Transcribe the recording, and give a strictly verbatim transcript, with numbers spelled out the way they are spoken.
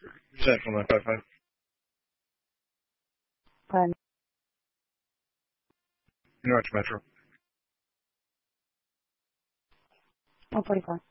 Central nine five five. Pardon? Norwich Metro. one forty-four.